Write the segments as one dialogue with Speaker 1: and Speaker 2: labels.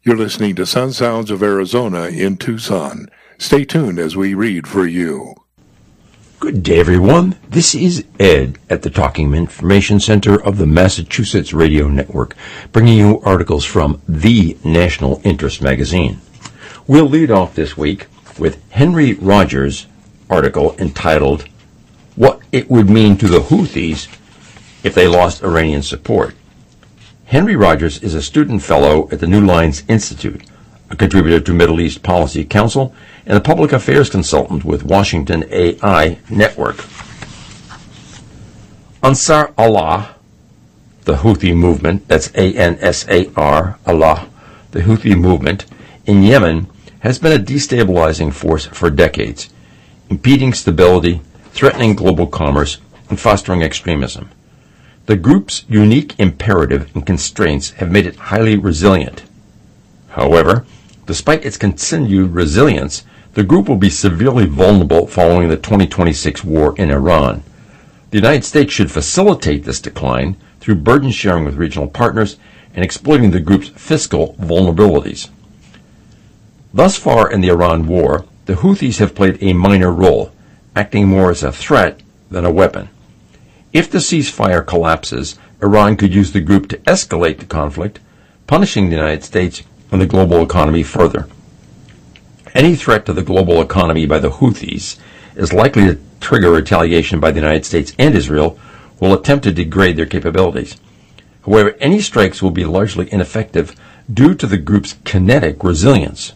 Speaker 1: You're listening to Sun Sounds of Arizona in Tucson. Stay tuned as we read for you.
Speaker 2: Good day, everyone. This is Ed at the Talking Information Center of the Massachusetts Radio Network, bringing you articles from the National Interest magazine. We'll lead off this week with Henry Rogers' article entitled, "What It Would Mean to the Houthis If They Lost Iranian Support." Henry Rogers is a student fellow at the New Lines Institute, a contributor to Middle East Policy Council, and a public affairs consultant with Washington AI Network. Ansar Allah, the Houthi movement, that's A-N-S-A-R, Allah, the Houthi movement, in Yemen has been a destabilizing force for decades, impeding stability, threatening global commerce, and fostering extremism. The group's unique imperative and constraints have made it highly resilient. However, despite its continued resilience, the group will be severely vulnerable following the 2026 war in Iran. The United States should facilitate this decline through burden sharing with regional partners and exploiting the group's fiscal vulnerabilities. Thus far in the Iran war, the Houthis have played a minor role, acting more as a threat than a weapon. If the ceasefire collapses, Iran could use the group to escalate the conflict, punishing the United States and the global economy further. Any threat to the global economy by the Houthis is likely to trigger retaliation by the United States and Israel, who will attempt to degrade their capabilities. However, any strikes will be largely ineffective due to the group's kinetic resilience.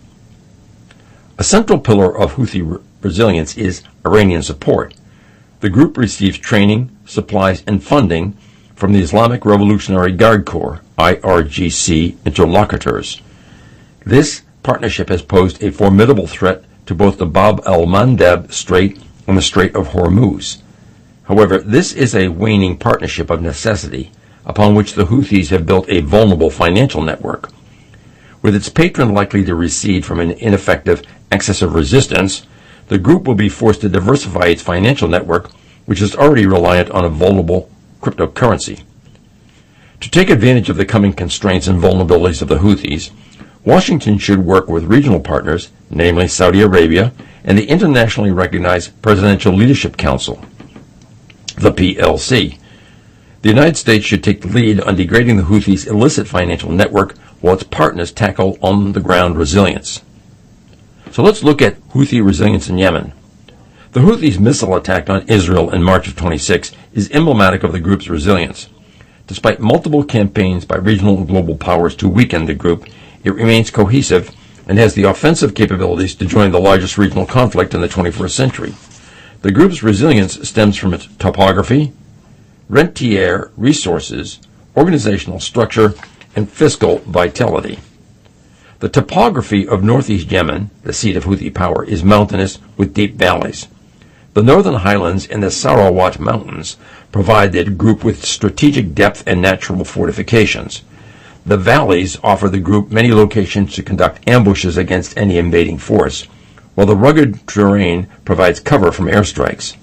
Speaker 2: A central pillar of Houthi resilience is Iranian support. The group receives training, supplies, and funding from the Islamic Revolutionary Guard Corps, IRGC, interlocutors. This partnership has posed a formidable threat to both the Bab el-Mandeb Strait and the Strait of Hormuz. However, this is a waning partnership of necessity, upon which the Houthis have built a vulnerable financial network. With its patron likely to recede from an ineffective axis of resistance, the group will be forced to diversify its financial network, which is already reliant on a vulnerable cryptocurrency. To take advantage of the coming constraints and vulnerabilities of the Houthis, Washington should work with regional partners, namely Saudi Arabia and the internationally recognized Presidential Leadership Council, the PLC. The United States should take the lead on degrading the Houthis' illicit financial network while its partners tackle on-the-ground resilience. So let's look at Houthi resilience in Yemen. The Houthis' missile attack on Israel in March of 26 is emblematic of the group's resilience. Despite multiple campaigns by regional and global powers to weaken the group, it remains cohesive and has the offensive capabilities to join the largest regional conflict in the 21st century. The group's resilience stems from its topography, rentier resources, organizational structure, and fiscal vitality. The topography of northeast Yemen, the seat of Houthi power, is mountainous with deep valleys. The northern highlands and the Sarawat Mountains provide the group with strategic depth and natural fortifications. The valleys offer the group many locations to conduct ambushes against any invading force, while the rugged terrain provides cover from airstrikes.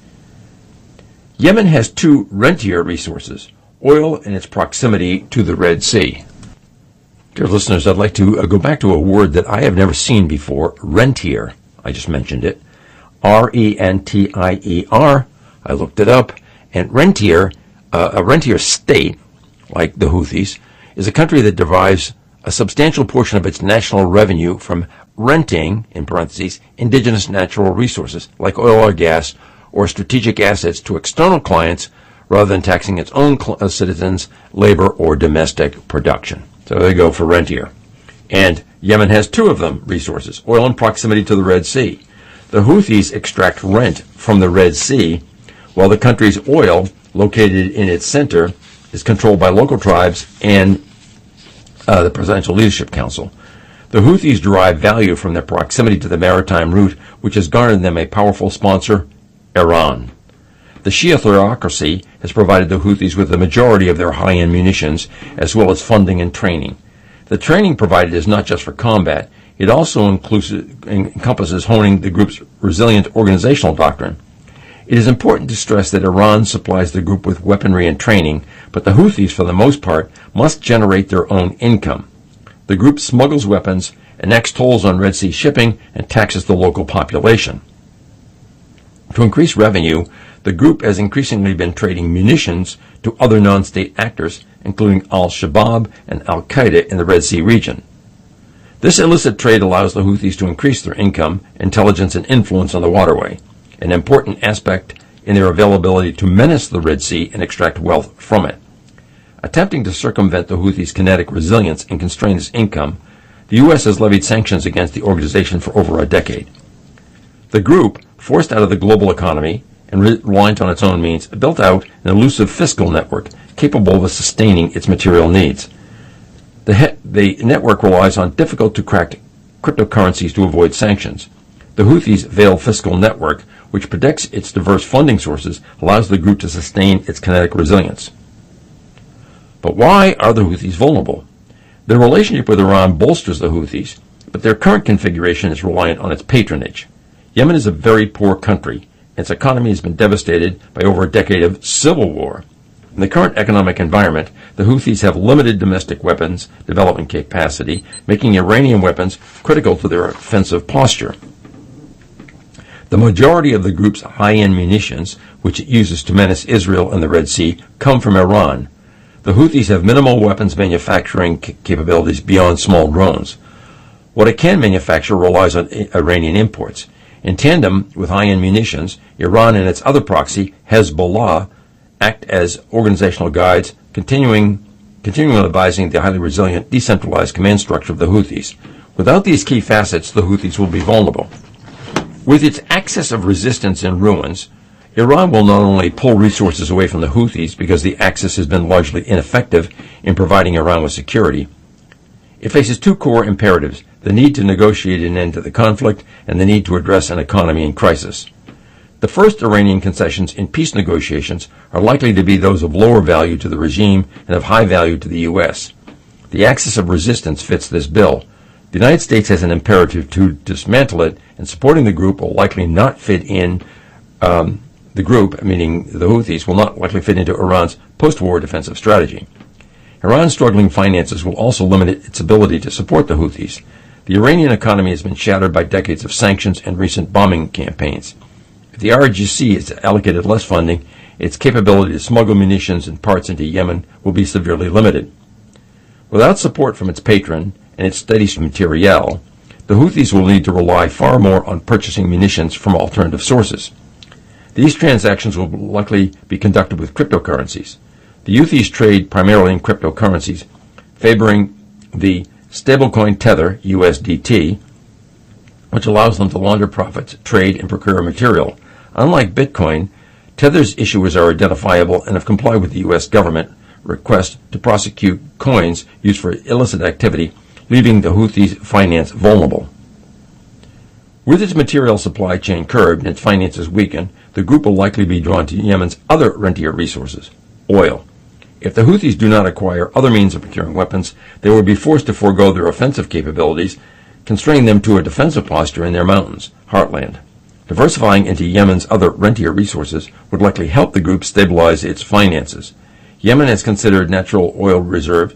Speaker 2: Yemen has two rentier resources, oil and its proximity to the Red Sea. Dear listeners, I'd like to go back to a word that I have never seen before, rentier. I just mentioned it. R-E-N-T-I-E-R. I looked it up. And rentier, a rentier state, like the Houthis, is a country that derives a substantial portion of its national revenue from renting, in parentheses, indigenous natural resources, like oil or gas, or strategic assets to external clients, rather than taxing its own citizens, labor, or domestic production. So there you go for rentier. And Yemen has two of them resources, oil and proximity to the Red Sea. The Houthis extract rent from the Red Sea, while the country's oil, located in its center, is controlled by local tribes and the Presidential Leadership Council. The Houthis derive value from their proximity to the maritime route, which has garnered them a powerful sponsor, Iran. The Shia theocracy has provided the Houthis with the majority of their high-end munitions, as well as funding and training. The training provided is not just for combat, it also encompasses honing the group's resilient organizational doctrine. It is important to stress that Iran supplies the group with weaponry and training, but the Houthis, for the most part, must generate their own income. The The group smuggles weapons, enacts tolls on Red Sea shipping, and taxes the local population. To increase revenue, the group has increasingly been trading munitions to other non-state actors, including Al-Shabaab and Al-Qaeda in the Red Sea region. This illicit trade allows the Houthis to increase their income, intelligence, and influence on the waterway, an important aspect in their availability to menace the Red Sea and extract wealth from it. Attempting to circumvent the Houthis' kinetic resilience and constrain its income, the U.S. has levied sanctions against the organization for over a decade. The group, forced out of the global economy and reliant on its own means, built out an elusive fiscal network capable of sustaining its material needs. The network relies on difficult-to-crack cryptocurrencies to avoid sanctions. The Houthis' veiled fiscal network, which protects its diverse funding sources, allows the group to sustain its kinetic resilience. But why are the Houthis vulnerable? Their relationship with Iran bolsters the Houthis, but their current configuration is reliant on its patronage. Yemen is a very poor country. Its economy has been devastated by over a decade of civil war. In the current economic environment, the Houthis have limited domestic weapons development capacity, making Iranian weapons critical to their offensive posture. The majority of the group's high-end munitions, which it uses to menace Israel and the Red Sea, come from Iran. The Houthis have minimal weapons manufacturing capabilities beyond small drones. What it can manufacture relies on Iranian imports. In tandem with high-end munitions, Iran and its other proxy, Hezbollah, act as organizational guides, continuing advising the highly resilient, decentralized command structure of the Houthis. Without these key facets, the Houthis will be vulnerable. With its axis of resistance in ruins, Iran will not only pull resources away from the Houthis because the axis has been largely ineffective in providing Iran with security. It faces two core imperatives: the need to negotiate an end to the conflict and the need to address an economy in crisis. The first Iranian concessions in peace negotiations are likely to be those of lower value to the regime and of high value to the U.S. The axis of resistance fits this bill. The United States has an imperative to dismantle it, and supporting the group will likely not fit in the group, meaning the Houthis, will not likely fit into Iran's post-war defensive strategy. Iran's struggling finances will also limit its ability to support the Houthis. The Iranian economy has been shattered by decades of sanctions and recent bombing campaigns. If the RGC is allocated less funding, its capability to smuggle munitions and parts into Yemen will be severely limited. Without support from its patron and its steady materiel, the Houthis will need to rely far more on purchasing munitions from alternative sources. These transactions will likely be conducted with cryptocurrencies. The Houthis trade primarily in cryptocurrencies, favoring the stablecoin Tether, USDT, which allows them to launder profits, trade, and procure material. Unlike Bitcoin, Tether's issuers are identifiable and have complied with the U.S. government request to prosecute coins used for illicit activity, leaving the Houthis' finance vulnerable. With its material supply chain curbed and its finances weakened, the group will likely be drawn to Yemen's other rentier resources, oil. If the Houthis do not acquire other means of procuring weapons, they will be forced to forego their offensive capabilities, constraining them to a defensive posture in their mountains, heartland. Diversifying into Yemen's other rentier resources would likely help the group stabilize its finances. Yemen has considerable natural oil reserves,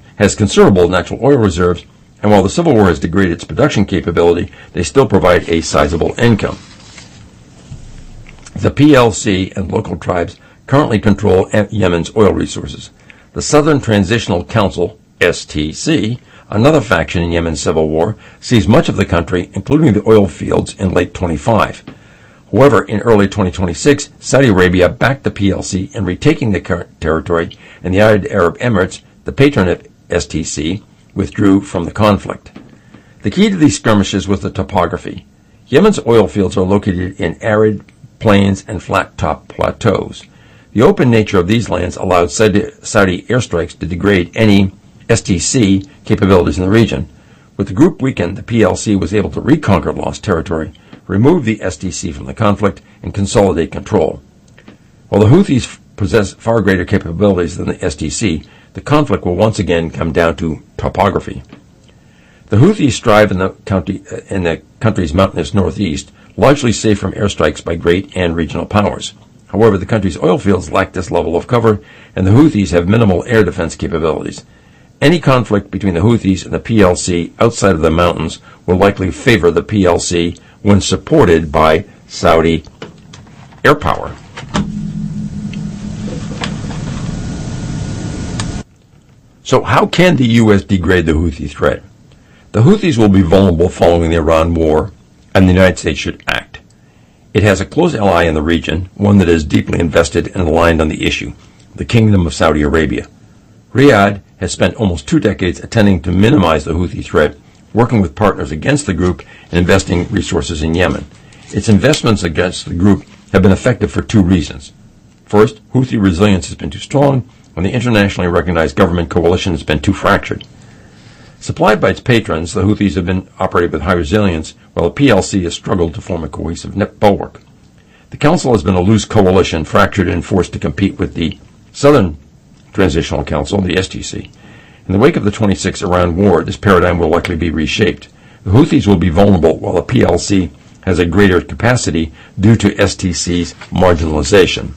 Speaker 2: and while the civil war has degraded its production capability, they still provide a sizable income. The PLC and local tribes currently control Yemen's oil resources. The Southern Transitional Council, STC, another faction in Yemen's civil war, sees much of the country, including the oil fields, in late 25. However, in early 2026, Saudi Arabia backed the PLC in retaking the current territory, and the United Arab Emirates, the patron of STC, withdrew from the conflict. The key to these skirmishes was the topography. Yemen's oil fields are located in arid plains and flat-top plateaus. The open nature of these lands allowed Saudi airstrikes to degrade any STC capabilities in the region. With the group weakened, the PLC was able to reconquer lost territory, remove the STC from the conflict, and consolidate control. While the Houthis possess far greater capabilities than the STC, the conflict will once again come down to topography. The Houthis strive in the country's mountainous northeast, largely safe from airstrikes by great and regional powers. However, the country's oil fields lack this level of cover, and the Houthis have minimal air defense capabilities. Any conflict between the Houthis and the PLC outside of the mountains will likely favor the PLC when supported by Saudi air power. So how can the U.S. degrade the Houthi threat? The Houthis will be vulnerable following the Iran war, and the United States should act. It has a close ally in the region, one that is deeply invested and aligned on the issue, the Kingdom of Saudi Arabia. Riyadh has spent almost 2 decades attempting to minimize the Houthi threat, working with partners against the group and investing resources in Yemen. Its investments against the group have been effective for 2 reasons. First, Houthi resilience has been too strong, and the internationally recognized government coalition has been too fractured. Supplied by its patrons, the Houthis have been operated with high resilience, while the PLC has struggled to form a cohesive bulwark. The Council has been a loose coalition, fractured and forced to compete with the Southern Transitional Council, the STC. In the wake of the 26 Iran war, this paradigm will likely be reshaped. The Houthis will be vulnerable, while the PLC has a greater capacity due to STC's marginalization.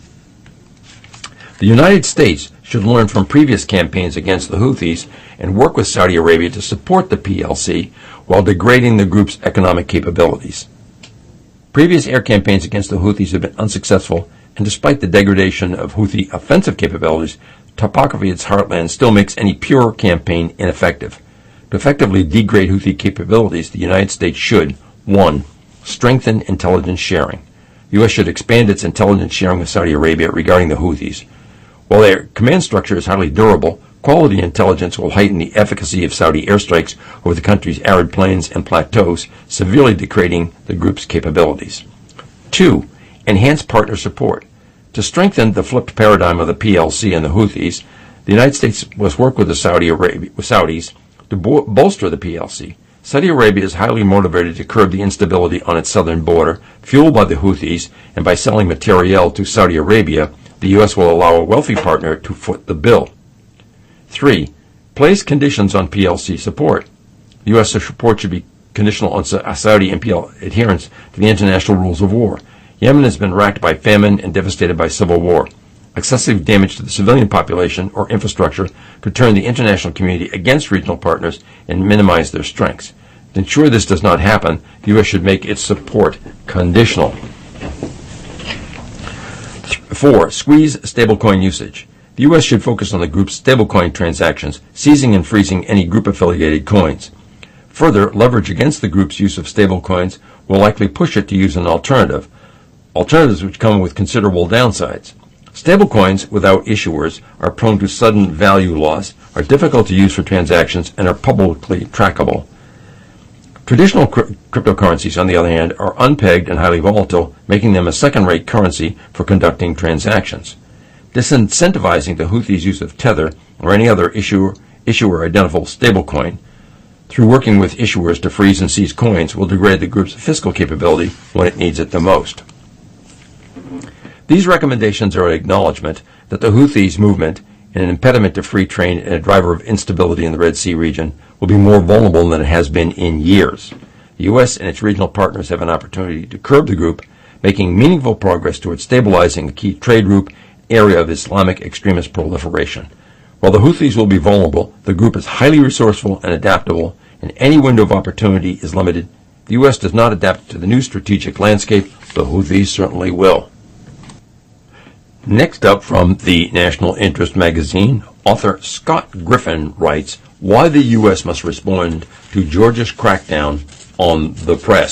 Speaker 2: The United States should learn from previous campaigns against the Houthis and work with Saudi Arabia to support the PLC while degrading the group's economic capabilities. Previous air campaigns against the Houthis have been unsuccessful, and despite the degradation of Houthi offensive capabilities, topography of its heartland still makes any pure campaign ineffective. To effectively degrade Houthi capabilities, the United States should, 1. Strengthen intelligence sharing. The U.S. should expand its intelligence sharing with Saudi Arabia regarding the Houthis. While their command structure is highly durable, quality intelligence will heighten the efficacy of Saudi airstrikes over the country's arid plains and plateaus, severely degrading the group's capabilities. 2. Enhance partner support. To strengthen the flipped paradigm of the PLC and the Houthis, the United States must work with the Saudis to bolster the PLC. Saudi Arabia is highly motivated to curb the instability on its southern border, fueled by the Houthis, and by selling materiel to Saudi Arabia, the U.S. will allow a wealthy partner to foot the bill. 3. Place conditions on PLC support. The U.S. support should be conditional on Saudi adherence to the international rules of war. Yemen has been racked by famine and devastated by civil war. Excessive damage to the civilian population or infrastructure could turn the international community against regional partners and minimize their strengths. To ensure this does not happen, the U.S. should make its support conditional. 4. Squeeze stablecoin usage. The U.S. should focus on the group's stablecoin transactions, seizing and freezing any group-affiliated coins. Further, leverage against the group's use of stablecoins will likely push it to use an alternatives which come with considerable downsides. Stablecoins without issuers are prone to sudden value loss, are difficult to use for transactions, and are publicly trackable. Traditional cryptocurrencies, on the other hand, are unpegged and highly volatile, making them a second-rate currency for conducting transactions. Disincentivizing the Houthis' use of Tether or any other issuer-identifiable stablecoin through working with issuers to freeze and seize coins will degrade the group's fiscal capability when it needs it the most. These recommendations are an acknowledgement that the Houthis movement, an impediment to free trade and a driver of instability in the Red Sea region, will be more vulnerable than it has been in years. The U.S. and its regional partners have an opportunity to curb the group, making meaningful progress towards stabilizing a key trade route area of Islamic extremist proliferation. While the Houthis will be vulnerable, the group is highly resourceful and adaptable, and any window of opportunity is limited. If the U.S. does not adapt to the new strategic landscape, the Houthis certainly will. Next up, from the National Interest magazine, author Scott Griffin writes, "Why the U.S. Must Respond to Georgia's Crackdown on the Press."